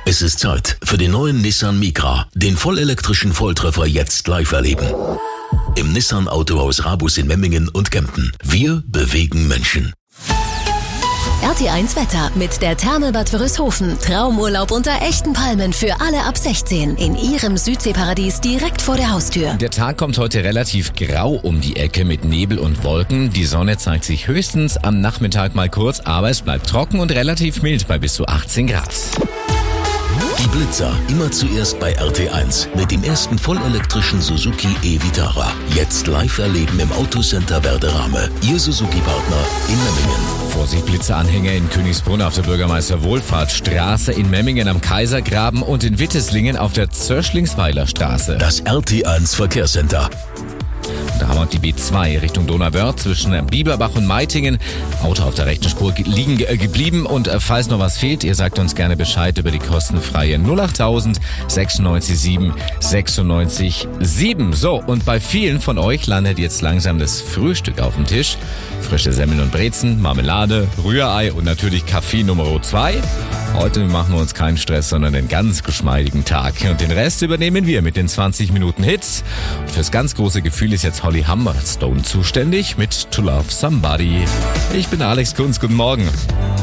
Es ist Zeit für den neuen Nissan Micra, den vollelektrischen Volltreffer jetzt live erleben. Im Nissan Autohaus Rabus in Memmingen und Kempten. Wir bewegen Menschen. RT1 Wetter mit der Therme Bad Wörishofen. Traumurlaub unter echten Palmen für alle ab 16 in Ihrem Südseeparadies direkt vor der Haustür. Der Tag kommt heute relativ grau um die Ecke mit Nebel und Wolken. Die Sonne zeigt sich höchstens am Nachmittag mal kurz, aber es bleibt trocken und relativ mild bei bis zu 18 Grad. Die Blitzer immer zuerst bei RT1 mit dem ersten vollelektrischen Suzuki e-Vitara. Jetzt live erleben im Autocenter Werderame. Ihr Suzuki-Partner in Memmingen. Vorsicht, Blitzeranhänger in Königsbrunn auf der Bürgermeister-Wohlfahrtsstraße, in Memmingen am Kaisergraben und in Witteslingen auf der Zörschlingsweiler Straße. Das RT1 Verkehrscenter. Da haben wir die B2 Richtung Donauwörth zwischen Bieberbach und Meitingen. Auto auf der rechten Spur liegen geblieben. Und falls noch was fehlt, ihr sagt uns gerne Bescheid über die kostenfreie 08000 96 7 96 7. So, und bei vielen von euch landet jetzt langsam das Frühstück auf dem Tisch. Frische Semmeln und Brezen, Marmelade, Rührei und natürlich Kaffee Nummer 2. Heute machen wir uns keinen Stress, sondern einen ganz geschmeidigen Tag. Und den Rest übernehmen wir mit den 20 Minuten Hits. Und fürs ganz große Gefühl ist jetzt Holly Humberstone zuständig mit To Love Somebody. Ich bin Alex Kunz, guten Morgen.